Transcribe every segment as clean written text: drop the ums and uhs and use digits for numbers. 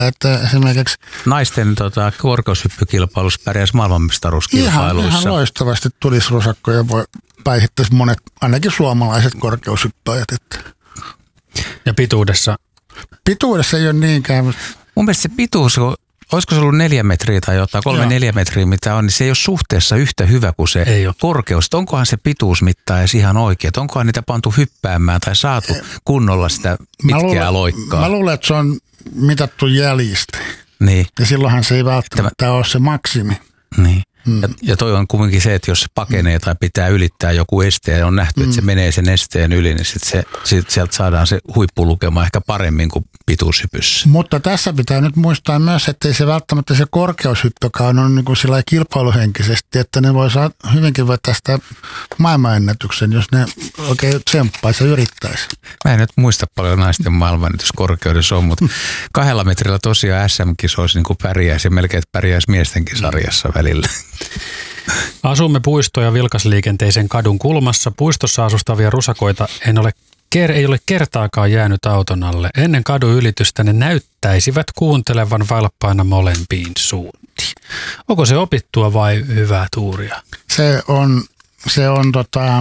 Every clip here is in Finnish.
Että esimerkiksi naisten korkeushyppykilpailussa pärjäisi maailmanmestaruuskilpailuissa. Ihan loistavasti tulisi rusakkoja, voi päihittäisi monet, ainakin suomalaiset korkeushyppäjät. Ja pituudessa? Pituudessa ei ole niinkään. Mun mielestä se pituus, olisiko se ollut 4 metriä tai jotain, 3-4 metriä mitä on, niin se ei ole suhteessa yhtä hyvä kuin se korkeus. Onkohan se pituusmitta edes ihan oikein? Onkohan niitä pantu hyppäämään tai saatu kunnolla sitä pitkää loikkaa? Mä luulen, että se on mitattu jäljistä. Niin. Ja silloinhan se ei välttämättä ole se maksimi. Niin. Ja toi on kuitenkin se, että jos se pakenee tai pitää ylittää joku este ja on nähty, että se menee sen esteen yli, niin sit sieltä saadaan se huippulukema ehkä paremmin kuin pituushypyssä. Mutta tässä pitää nyt muistaa myös, että ei se välttämättä se korkeushyppykaan on niin kuin sillä kilpailuhenkisesti, että ne voi hyvinkin vetää sitä maailmanennätyksen, jos ne oikein tsemppaisi ja yrittäisi. Mä en nyt muista paljon naisten maailmanennätyskorkeudessa on, mutta 2 metrillä tosiaan SM-kisoissa niin kuin pärjäisi ja melkein pärjäisi miestenkin sarjassa välillä. Asumme puisto- ja vilkasliikenteisen kadun kulmassa. Puistossa asustavia rusakoita ei ole kertaakaan jäänyt auton alle. Ennen kadun ylitystä ne näyttäisivät kuuntelevan valppaina molempiin suuntiin. Onko se opittua vai hyvää tuuria? Se on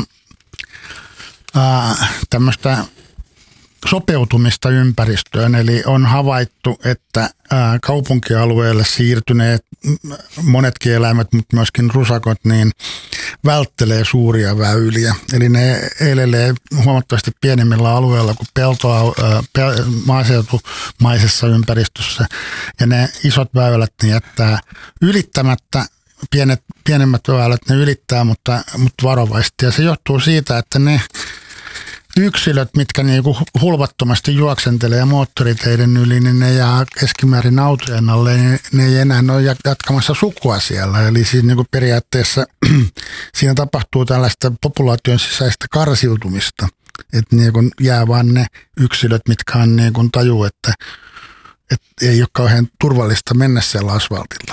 tämmöistä sopeutumista ympäristöön, eli on havaittu, että kaupunkialueelle siirtyneet monetkin eläimet, mutta myöskin rusakot, niin välttelee suuria väyliä. Eli ne elelee huomattavasti pienemmillä alueilla kuin maaseutumaisessa ympäristössä. Ja ne isot väylät ne jättää ylittämättä, pienemmät väylät ne ylittää, mutta varovaisesti. Ja se johtuu siitä, että ne yksilöt, mitkä niinku hulvattomasti juoksentelee moottoriteiden yli, niin ne jää keskimäärin autojen alle, ne ei enää ole jatkamassa sukua siellä. Eli siis niinku periaatteessa siinä tapahtuu tällaista populaation sisäistä karsiutumista, että niinku jää vaan ne yksilöt, mitkä on niinku tajuu, että ei ole kauhean turvallista mennä siellä asfaltilla.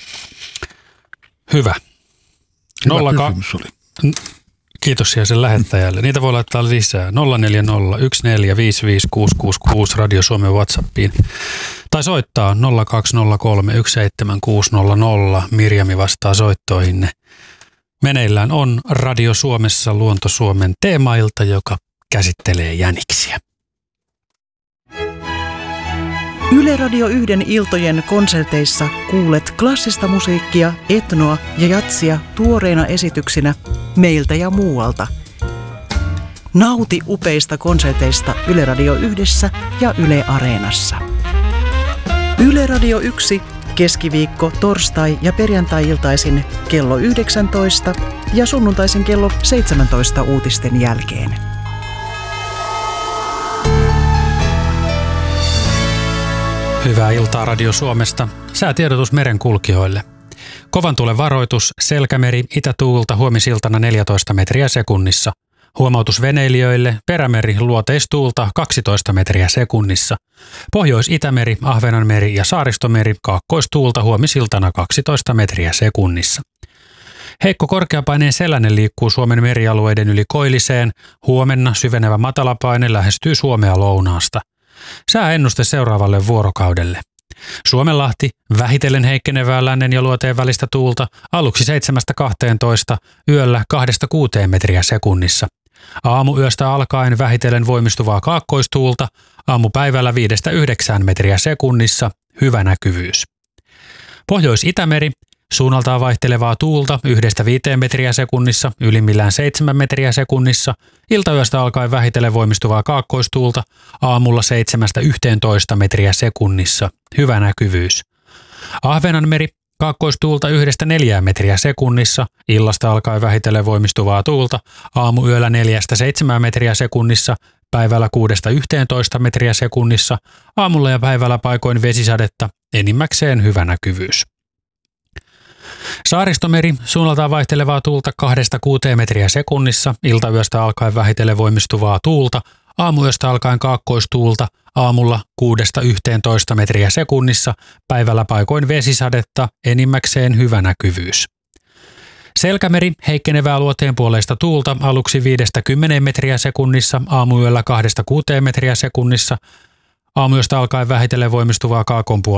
Hyvä. Kysymys oli. Kiitos sen lähettäjälle. Niitä voi laittaa lisää. 0401455666 Radio Suomen WhatsAppiin. Tai soittaa 0203 17600. Mirjami vastaa soittoihinne. Meneillään on Radio Suomessa Luonto Suomen teemailta, joka käsittelee jäniksiä. Yle Radio 1 iltojen konserteissa kuulet klassista musiikkia, etnoa ja jatsia tuoreina esityksinä meiltä ja muualta. Nauti upeista konserteista Yle Radio 1 ja Yle Areenassa. Yle Radio 1 keskiviikko, torstai ja perjantai-iltaisin kello 19 ja sunnuntaisin kello 17 uutisten jälkeen. Hyvää iltaa Radio Suomesta. Säätiedotus merenkulkijoille. Kovan tuulen varoitus, selkämeri, itätuulta huomisiltana 14 metriä sekunnissa. Huomautus veneilijöille, perämeri, luoteistuulta 12 metriä sekunnissa. Pohjois-Itämeri, Ahvenanmeri ja Saaristomeri, kaakkoistuulta huomisiltana 12 metriä sekunnissa. Heikko korkeapaineen sellainen liikkuu Suomen merialueiden yli koilliseen. Huomenna syvenevä matalapaine lähestyy Suomea lounaasta. Sääennuste seuraavalle vuorokaudelle. Suomenlahti, vähitellen heikkenevää lännen ja luoteen välistä tuulta, aluksi 7-12, yöllä 2-6 metriä sekunnissa. Aamuyöstä alkaen vähitellen voimistuvaa kaakkoistuulta, aamupäivällä 5-9 metriä sekunnissa, hyvä näkyvyys. Pohjois-Itämeri, suunnaltaan vaihtelevaa tuulta 1-5 metriä sekunnissa, ylimmillään 7 metriä sekunnissa, iltayöstä alkaen vähitellen voimistuvaa kaakkoistuulta, aamulla 7-11 metriä sekunnissa, hyvä näkyvyys. Ahvenanmeri, kaakkoistuulta 1-4 metriä sekunnissa, illasta alkaen vähitellen voimistuvaa tuulta, aamuyöllä 4-7 metriä sekunnissa, päivällä 6-11 metriä sekunnissa, aamulla ja päivällä paikoin vesisadetta, enimmäkseen hyvä näkyvyys. Saaristomeri, suunnaltaan vaihtelevaa tuulta 2-6 metriä sekunnissa, iltayöstä alkaen vähitellen voimistuvaa tuulta, aamuyöstä alkaen kaakkoistuulta, aamulla 6-11 metriä sekunnissa, päivällä paikoin vesisadetta, enimmäkseen hyvä näkyvyys. Selkämeri, heikkenevää luoteenpuoleista tuulta, aluksi 5-10 metriä sekunnissa, aamuyöllä 2-6 metriä sekunnissa, Aamuyöstä alkaen vähitellen voimistuvaa